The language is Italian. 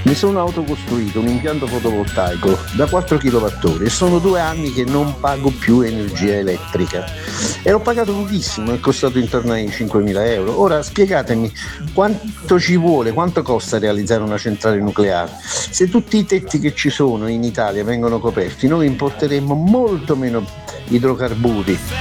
Mi sono autocostruito un impianto fotovoltaico da 4 kWh e sono 2 anni che non pago più energia elettrica. E l'ho pagato pochissimo, è costato intorno ai 5.000 euro. Ora spiegatemi quanto ci vuole, quanto costa realizzare una centrale nucleare. Se tutti i tetti che ci sono in Italia vengono coperti, noi importeremmo molto meno idrocarburi